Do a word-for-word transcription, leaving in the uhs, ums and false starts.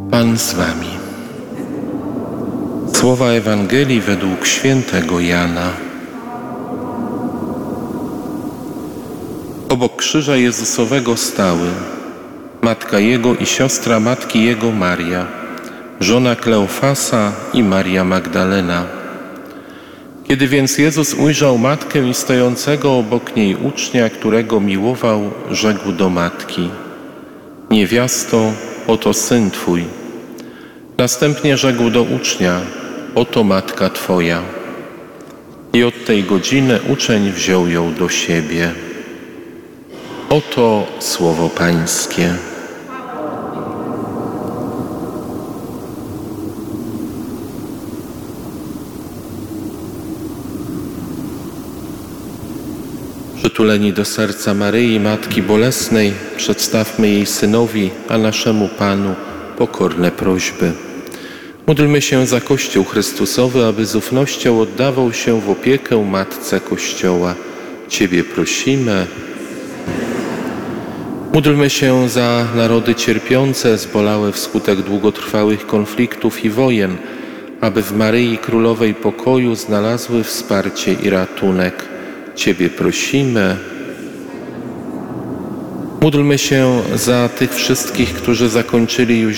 Pan z wami. Słowa Ewangelii według świętego Jana. Obok krzyża Jezusowego stały matka Jego i siostra matki Jego Maria, żona Kleofasa i Maria Magdalena. Kiedy więc Jezus ujrzał matkę i stojącego obok niej ucznia, którego miłował, rzekł do matki: niewiasto, oto syn Twój. Następnie rzekł do ucznia: oto matka Twoja. I od tej godziny uczeń wziął ją do siebie. Oto słowo Pańskie. Przytuleni do serca Maryi, Matki Bolesnej, przedstawmy jej Synowi, a naszemu Panu pokorne prośby. Módlmy się za Kościół Chrystusowy, aby z ufnością oddawał się w opiekę Matce Kościoła. Ciebie prosimy. Módlmy się za narody cierpiące, zbolałe wskutek długotrwałych konfliktów i wojen, aby w Maryi Królowej Pokoju znalazły wsparcie i ratunek. Ciebie prosimy. Módlmy się za tych wszystkich, którzy zakończyli już